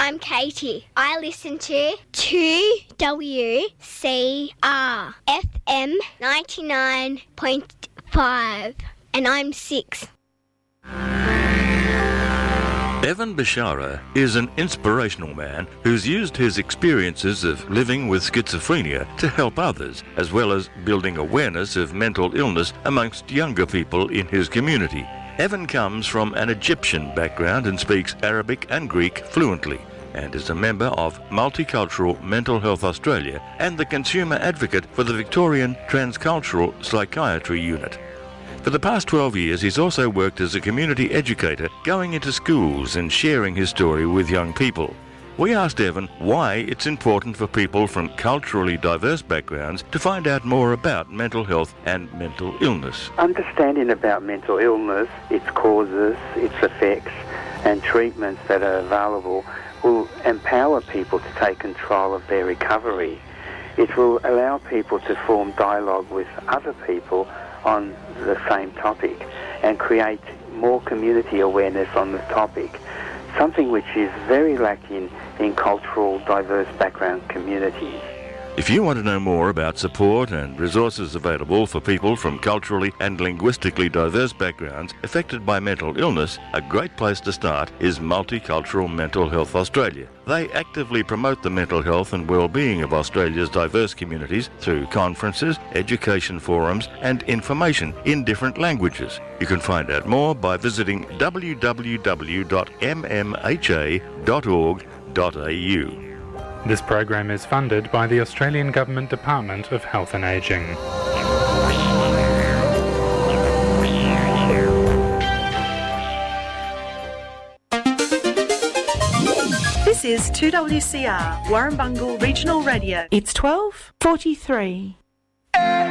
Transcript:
I'm Katie. I listen to 2WCR FM 99.5 and I'm 6. Evan Bashara is an inspirational man who's used his experiences of living with schizophrenia to help others, as well as building awareness of mental illness amongst younger people in his community. Evan comes from an Egyptian background and speaks Arabic and Greek fluently, and is a member of Multicultural Mental Health Australia and the consumer advocate for the Victorian Transcultural Psychiatry Unit. For the past 12 years, he's also worked as a community educator, going into schools and sharing his story with young people. We asked Evan why it's important for people from culturally diverse backgrounds to find out more about mental health and mental illness. Understanding about mental illness, its causes, its effects, and treatments that are available will empower people to take control of their recovery. It will allow people to form dialogue with other people on the same topic and create more community awareness on the topic, something which is very lacking in cultural diverse background communities. If you want to know more about support and resources available for people from culturally and linguistically diverse backgrounds affected by mental illness, a great place to start is Multicultural Mental Health Australia. They actively promote the mental health and well-being of Australia's diverse communities through conferences, education forums and information in different languages. You can find out more by visiting www.mmha.org.au. This program is funded by the Australian Government Department of Health and Ageing. This is 2WCR, Warrumbungle Regional Radio. It's 12:43.